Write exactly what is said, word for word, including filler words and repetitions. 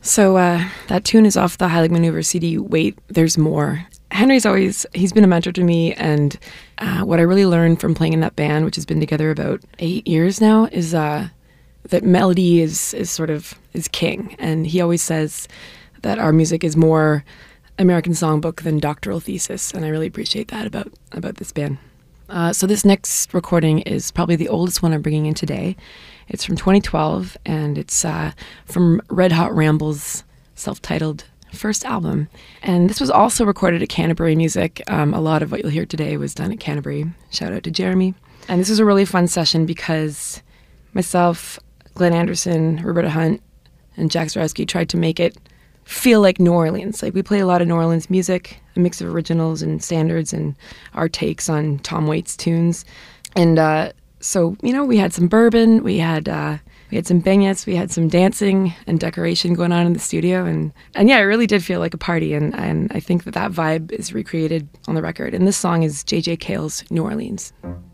So uh, that tune is off the Heilig Maneuver C D, Wait, There's More. Henry's always, he's been a mentor to me, and uh, what I really learned from playing in that band, which has been together about eight years now, is uh, that melody is, is sort of, is king. And he always says that our music is more American songbook than doctoral thesis, and I really appreciate that about, about this band. Uh, so this next recording is probably the oldest one I'm bringing in today. It's from twenty twelve, and it's uh, from Red Hot Ramble's self-titled first album. And this was also recorded at Canterbury Music. Um, a lot of what you'll hear today was done at Canterbury. Shout out to Jeremy. And this was a really fun session because myself, Glenn Anderson, Roberta Hunt, and Jack Zarowski tried to make it feel like New Orleans. Like, we play a lot of New Orleans music, a mix of originals and standards and our takes on Tom Waits tunes. And uh, so, you know, we had some bourbon, we had uh, we had some beignets, we had some dancing and decoration going on in the studio. And, and yeah, it really did feel like a party. And, and I think that that vibe is recreated on the record. And this song is J J. Cale's New Orleans.